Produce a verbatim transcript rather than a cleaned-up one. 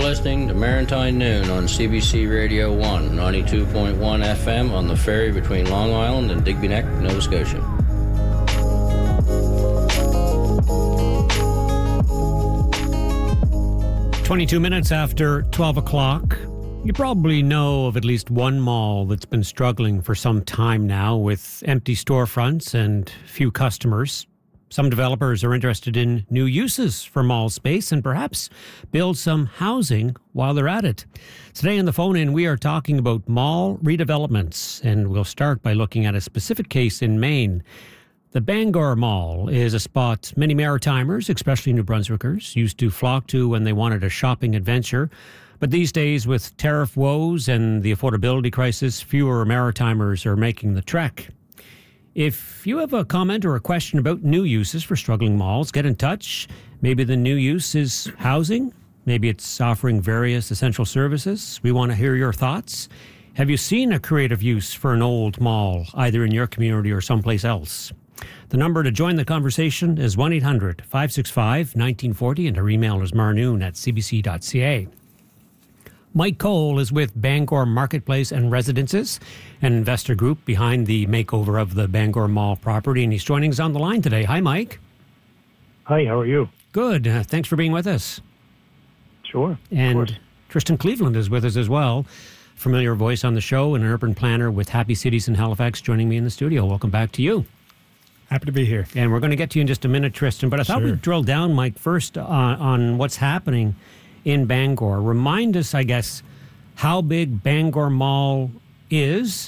listening to Maritime Noon on C B C Radio one, ninety-two point one F M on the ferry between Long Island and Digby Neck, Nova Scotia. twenty-two minutes after twelve o'clock. You probably know of at least one mall that's been struggling for some time now with empty storefronts and few customers. Some developers are interested in new uses for mall space and perhaps build some housing while they're at it. Today on the phone-in, we are talking about mall redevelopments, and we'll start by looking at a specific case in Maine. The Bangor Mall is a spot many Maritimers, especially New Brunswickers, used to flock to when they wanted a shopping adventure. But these days, with tariff woes and the affordability crisis, fewer Maritimers are making the trek. If you have a comment or a question about new uses for struggling malls, get in touch. Maybe the new use is housing. Maybe it's offering various essential services. We want to hear your thoughts. Have you seen a creative use for an old mall, either in your community or someplace else? The number to join the conversation is one eight hundred five six five one nine four zero, and our email is marnoon at c b c dot c a. Mike Cole is with Bangor Marketplace and Residences, an investor group behind the makeover of the Bangor Mall property, and he's joining us on the line today. Hi, Mike. Hi, how are you? Good. Uh, thanks for being with us. Sure. And Tristan Cleveland is with us as well, familiar voice on the show and an urban planner with Happy Cities in Halifax, joining me in the studio. Welcome back to you. Happy to be here. And we're going to get to you in just a minute, Tristan, but I thought Sure. we'd drill down, Mike, first on, on what's happening in Bangor. Remind us, I guess, how big Bangor Mall is